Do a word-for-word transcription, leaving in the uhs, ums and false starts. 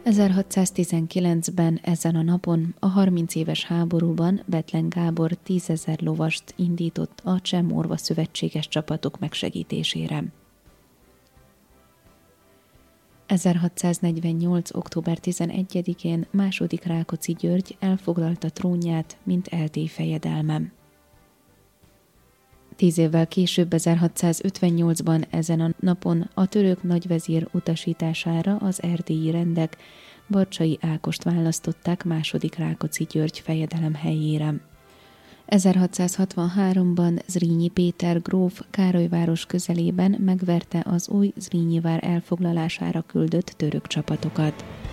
ezerhatszáztizenkilencben ezen a napon a harminc éves háborúban Bethlen Gábor tízezer lovast indított a Cseh Morva szövetséges csapatok megsegítésére. ezerhatszáznegyvennyolc. október tizenegyedikén második Rákóczi György elfoglalta trónját, mint Eltély fejedelme. Tíz évvel később, ezerhatszázötvennyolcban ezen a napon a török nagyvezír utasítására az erdélyi rendek Barcsay Ágost választották második Rákóczi György fejedelem helyére. ezerhatszázhatvanháromban Zrínyi Péter gróf Károlyváros közelében megverte az új Zrínyi vár elfoglalására küldött török csapatokat.